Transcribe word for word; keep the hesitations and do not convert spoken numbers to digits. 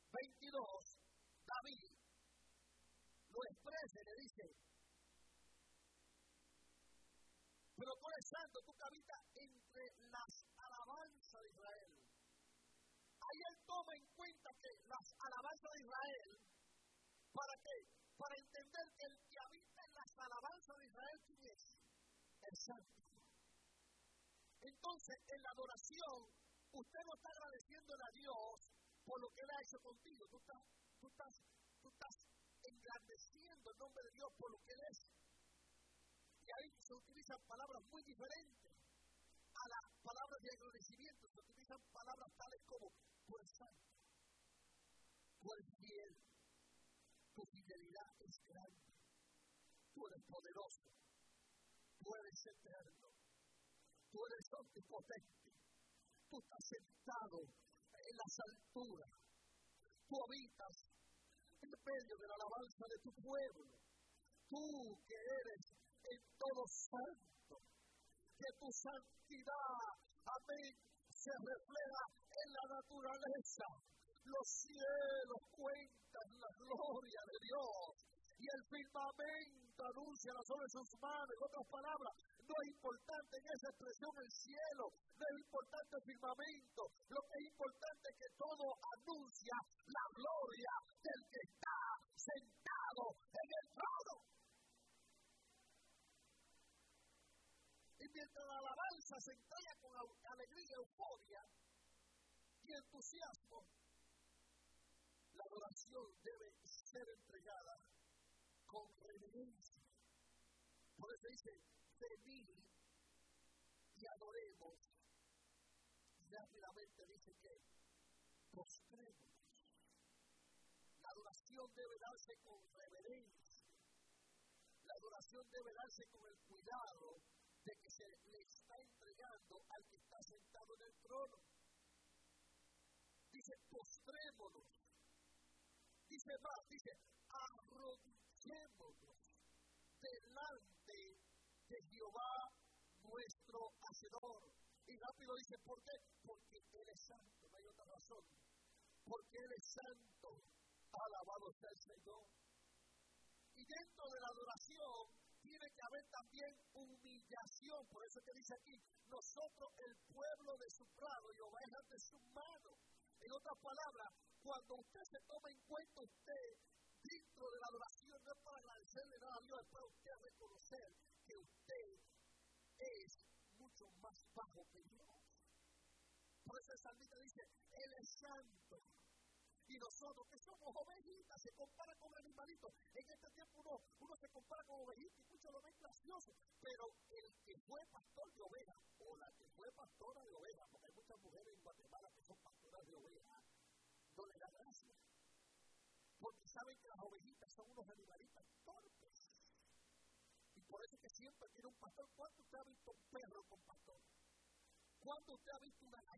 veintidós, David lo expresa y le dice: pero tú eres santo, tú que habitas entre las alabanzas de Israel. Ahí él toma en cuenta que las alabanzas de Israel, ¿para qué? Para entender que el que habita en las alabanzas de Israel, ¿quién es? El santo. Entonces, en la adoración, usted no está agradeciéndole a Dios por lo que Él ha hecho contigo. Tú estás, tú estás, tú estás engrandeciendo el nombre de Dios por lo que Él es. Y ahí se utilizan palabras muy diferentes a las palabras de agradecimiento. Se utilizan palabras tales como: tú eres santo, tú eres fiel, tu fidelidad es grande, tú eres poderoso, tú eres eterno, tú eres omnipotente, tú estás sentado en las alturas, tú habitas en medio de la alabanza de tu pueblo, tú que eres en todo santo, que tu santidad, amén, se refleja en la naturaleza. Los cielos cuentan la gloria de Dios y el firmamento anuncia las obras de sus manos. En otras palabras, no es importante en esa expresión el cielo, no es importante el firmamento, lo que es importante es que todo anuncia la gloria del que está sentado en el trono. Y mientras la alabanza se entrega con alegría, euforia y entusiasmo, la adoración debe ser entregada con reverencia. Por eso dice: venid y adoremos. Y rápidamente dice que postrémonos. La adoración debe darse con reverencia. La adoración debe darse con el cuidado de que se le está entregando al que está sentado en el trono. Dice: postrémonos. Dice más, dice: arrodillémonos delante de Jehová nuestro Hacedor. Y rápido dice: ¿por qué? Porque Él es santo, no hay otra razón. Porque Él es santo, alabado sea el Señor. Y dentro de la adoración tiene que haber también humillación. Por eso que dice aquí: nosotros el pueblo de su prado y ovejas de su mano. En otras palabras, cuando usted se toma en cuenta usted dentro de la adoración, no es para agradecerle nada a Dios, es para usted reconocer que usted es mucho más bajo que Dios. Por eso el salmista dice: Él es santo. Y nosotros que somos ovejitas, se compara con animalitos. En este tiempo uno, uno se compara con ovejitas y muchos lo ven gracioso. Pero el que fue pastor de ovejas, o la que fue pastora de ovejas, porque hay muchas mujeres en Guatemala que son pastoras de ovejas, no le da gracia. Porque saben que las ovejitas son unos animalitos torpes. Y por eso que siempre tiene un pastor. ¿Cuánto usted ha visto un perro con pastor? ¿Cuándo usted ha visto una